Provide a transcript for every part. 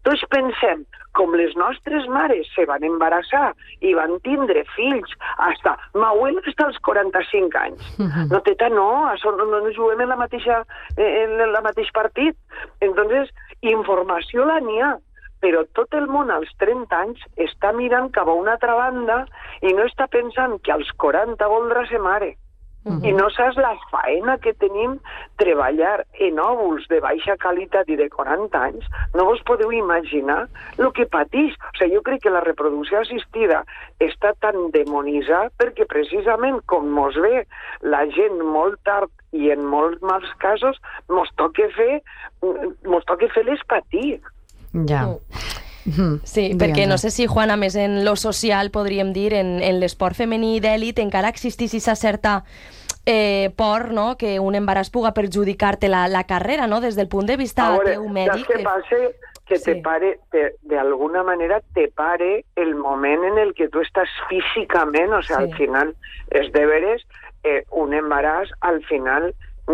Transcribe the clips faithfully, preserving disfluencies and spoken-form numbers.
Tots pensem, com les nostres mares se van embarassar i van tindre fills hasta, m'abuela hasta els quaranta-cinc anys. Uh-huh. No, teta, no, això no, no juguem en la mateixa, en el mateix partit. Entonces, informació la n'hi ha, però tot el món als trenta anys està mirant cap a una altra banda i no està pensant que als quaranta voldrà ser mare. Uh-huh. I no saps la faena que tenim treballar en òvuls de baixa qualitat i de quaranta anys. No vos podeu imaginar el que patís. O sigui, jo crec que la reproducció assistida està tan demonitzada perquè precisament com mos ve la gent molt tard i en molts mals casos mos toca fer, mos toca fer-les patir. Ja. Mm. Sí, perquè no sé si, Juan, a més en lo social, podríem dir, en, en l'esport femení d'èlit encara existís aquesta certa eh, por, no?, que un embaràs puga perjudicar-te la, la carrera, no?, des del punt de vista veure, teu mèdic. Saps què passa? Que sí. te pare, te, de alguna manera te pare el moment en el que tu estàs físicament, o sigui, sí. al final, els deberes, eh, un embaràs, al final,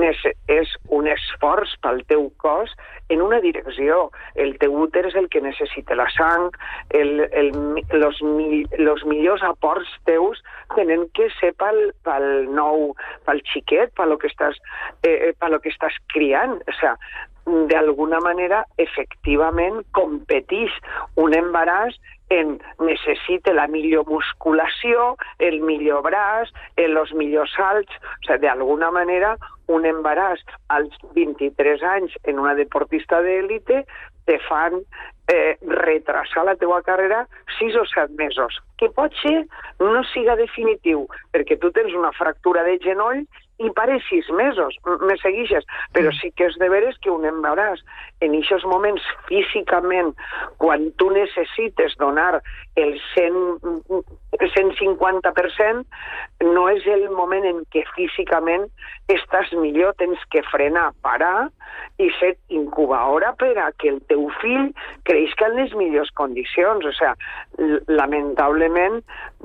és un esforç pel teu cos en una direcció. El teu úter és el que necessita la sang, el, el, los, los millors aports teus tenen que ser pel, pel nou, pel xiquet, pel lo que estàs, eh, pel lo que estàs criant. O sigui, d'alguna manera, efectivament, competís un embaràs en necessita la millor musculació, el millor braç, els millors salts. O sigui, d'alguna manera, un embaràs als vint-i-tres anys en una deportista d'élite te fan eh, retrasar la teua carrera sis o set mesos, que pot ser no siga definitiu, perquè tu tens una fractura de genoll i pare sis mesos, me seguixes, però sí que és de veres que un embaràs en aquests moments físicament, quan tu necessites donar el cent cinquanta per cent, no és el moment en què físicament estàs millor, tens que frenar, parar i ser incubadora per a que el teu fill creixi en les millors condicions. O sigui, lamentablement,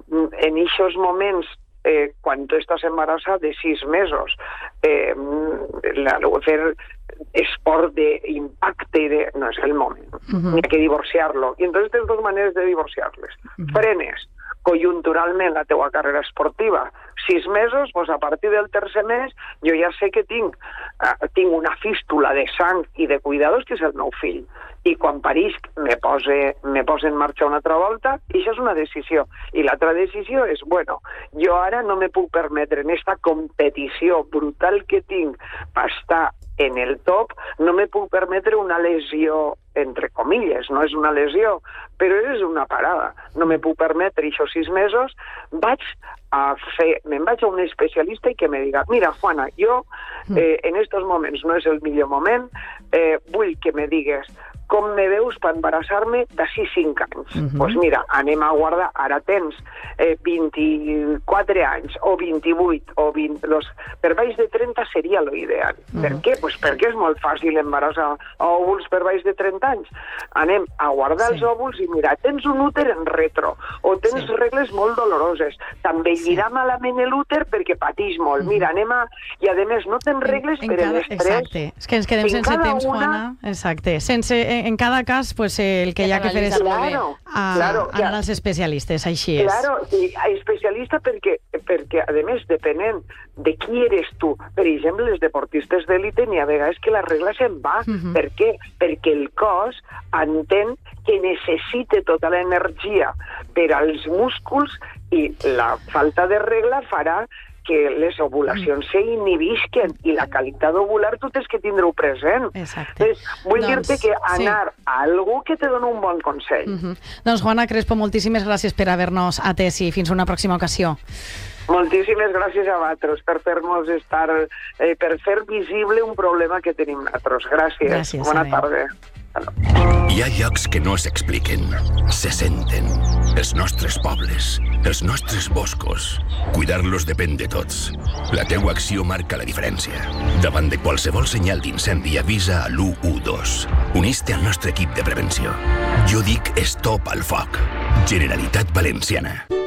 en aquests moments Eh, quan tu estàs embarassat de sis mesos, eh, la, fer esport d'impacte de... no és el moment, uh-huh. ni ha que divorciar-lo. I entonces tens dues maneres de divorciar-les. Uh-huh. Frenes conjunturalment la teua carrera esportiva sis mesos, doncs a partir del tercer mes jo ja sé que tinc, uh, tinc una fístula de sang i de cuidados que és el meu fill. I quan parisc me pose, me pose en marxa una altra volta, i això és una decisió. I l'altra decisió és, bueno, jo ara no me puc permetre en esta competició brutal que tinc per estar en el top, no me puc permetre una lesió, entre comilles, no és una lesió, però és una parada. No me puc permetre, i això sis mesos, vaig a fer, me'n vaig a un especialista i que me diga, mira, Juana, jo eh, en estos moments no és el millor moment, eh, vull que me digues com me veus per embarassar-me d'ací cinc anys. Doncs uh-huh. pues mira, anem a guardar, ara tens eh, vint-i-quatre anys, o vint-i-vuit, o vint... Los, per baix de trenta seria lo ideal. Uh-huh. Per què? Pues perquè és molt fàcil embarassar òvuls per baix de trenta anys. Anem a guardar sí. els òvuls i mira, tens un úter en retro, o tens sí. regles molt doloroses, t'envellirà sí. malament l'úter perquè patix molt. Uh-huh. Mira, anem a... I a més, no tens regles en, en per cada... l'estrès. Exacte. És que ens quedem sense temps, una... Juana. Exacte. Sense... En cada cas, pues, el que hi ha que fer és claro, a, claro, anar als especialistes, així és. Claro, i especialista perquè, perquè, a més, depenent de qui eres tu. Per exemple, les deportistes d'élite n'hi ha vegades que la regla se'n va. Uh-huh. Per què? Perquè el cos entén que necessita tota l'energia per als músculs i la falta de regla farà que les ovulacions s'inhibisquen i la qualitat ovular tu tens que tindre-ho present. Exacte. Entonces, vull doncs, dir-te que anar sí. a algú que te dona un bon consell. Uh-huh. Doncs Juana Crespo, moltíssimes gràcies per haver-nos atès i fins una pròxima ocasió. Moltíssimes gràcies a vosaltres per fer-nos estar, eh, per fer visible un problema que tenim nosaltres. Gràcies. Gràcies. Bona tarda. Hi ha llocs que no s'expliquen, se senten. Els nostres pobles, els nostres boscos. Cuidar-los depèn de tots. La teua acció marca la diferència. Davant de qualsevol senyal d'incendi, avisa a l'u u dos. Unís-te al nostre equip de prevenció. Jo dic stop al foc. Generalitat Valenciana.